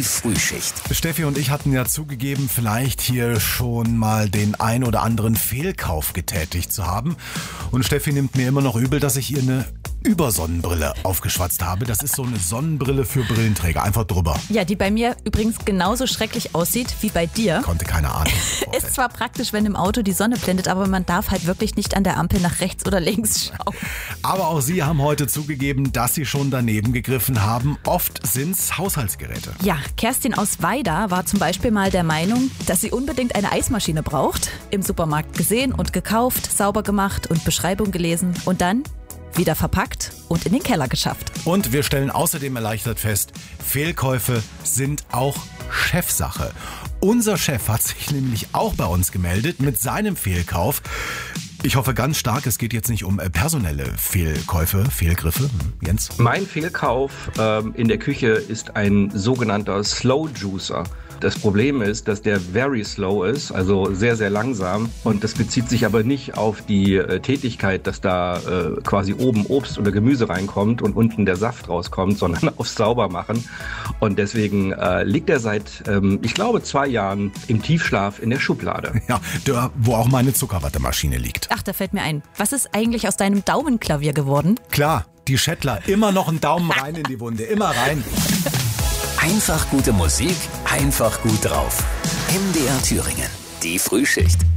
Die Frühschicht. Steffi und ich hatten ja zugegeben, vielleicht hier schon mal den ein oder anderen Fehlkauf getätigt zu haben. Und Steffi nimmt mir immer noch übel, dass ich ihr eine Übersonnenbrille aufgeschwatzt habe. Das ist so eine Sonnenbrille für Brillenträger, einfach drüber. Ja, die bei mir übrigens genauso schrecklich aussieht wie bei dir. Konnte keine Ahnung. Ist zwar praktisch, wenn im Auto die Sonne blendet, aber man darf halt wirklich nicht an der Ampel nach rechts oder links schauen. Aber auch Sie haben heute zugegeben, dass Sie schon daneben gegriffen haben. Oft sind's Haushaltsgeräte. Ja, Kerstin aus Weida war zum Beispiel mal der Meinung, dass sie unbedingt eine Eismaschine braucht. Im Supermarkt gesehen und gekauft, sauber gemacht und Beschreibung gelesen und dann wieder verpackt und in den Keller geschafft. Und wir stellen außerdem erleichtert fest, Fehlkäufe sind auch Chefsache. Unser Chef hat sich nämlich auch bei uns gemeldet mit seinem Fehlkauf. Ich hoffe ganz stark, es geht jetzt nicht um personelle Fehlkäufe, Fehlgriffe. Jens? Mein Fehlkauf in der Küche ist ein sogenannter Slow Juicer. Das Problem ist, dass der very slow ist, also sehr, sehr langsam. Und das bezieht sich aber nicht auf die Tätigkeit, dass da quasi oben Obst oder Gemüse reinkommt und unten der Saft rauskommt, sondern aufs Saubermachen. Und deswegen liegt er seit, ich glaube, 2 Jahren im Tiefschlaf in der Schublade. Ja, da, wo auch meine Zuckerwattemaschine liegt. Ach, da fällt mir ein. Was ist eigentlich aus deinem Daumenklavier geworden? Klar, die Schettler, immer noch einen Daumen rein in die Wunde, immer rein. Einfach gute Musik, einfach gut drauf. MDR Thüringen. Die Frühschicht.